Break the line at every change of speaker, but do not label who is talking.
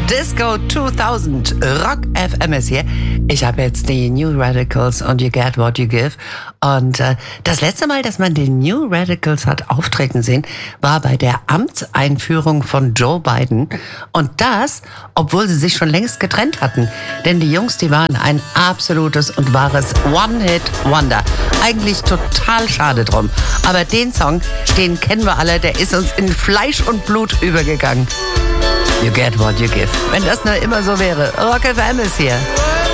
Disco 2000, Rock FM ist hier. Ich habe jetzt die New Radicals und You Get What You Give. Und das letzte Mal, dass man die New Radicals hat auftreten sehen, war bei der Amtseinführung von Joe Biden. Und das, obwohl sie sich schon längst getrennt hatten. Denn die Jungs, die waren ein absolutes und wahres One-Hit-Wonder. Eigentlich total schade drum. Aber den Song, den kennen wir alle, der ist uns in Fleisch und Blut übergegangen. You get what you give. Wenn das nur immer so wäre. Rock FM ist hier.